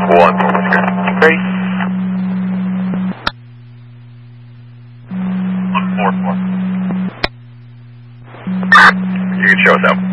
1, that's good. Great. 144. You can show us out.